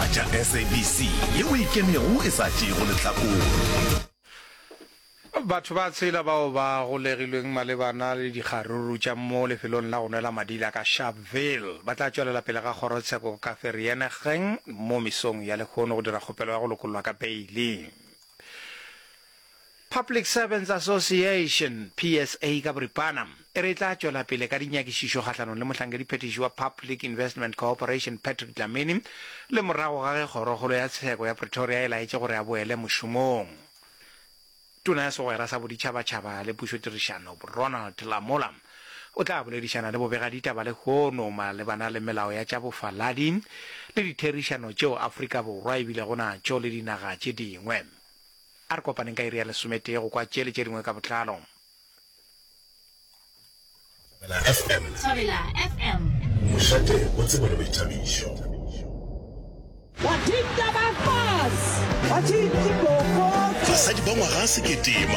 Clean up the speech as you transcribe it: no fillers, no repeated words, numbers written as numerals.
tša SABC yeo ikenego e sa tšego lehlakong. Batho ba tsela bao ba golegilweng malebana le dikgaruru tša mo lefelong la go nwela madila ka Sharpeville ba tla tšwelela pele ga kgorotsheko ka Vereeniging mo mesong ya lekgono go dira kgopelo ya go lokololwa ka beili. Public Servants Association PSA ka boripana e re tla tšwela pele ka dinyakišišo kgahlanong le mohlankedi-phetiši wa Public Investment Corporation Patrick Dlamini le morago ga ge kgorokgolo ya tsheko ya Pretoria e laetše gore a boele mošomong. Tona ya segwera sa boditšhabatšhaba le pušotirišano Ronald Lamola o tla boledišana le bobegaditaba le kgono malebana le melao ya tša bofaladi le ditherišano tšeo Afrika Borwa e bile gona tšeo le dinaga tše dingwe. A re kopaneng ka iri ya lesomete go kwa tšele tše dingwe ka botlalo. Thobela FM Mošate o tsebo le boithabišo. Basadi ba ngwaga sekete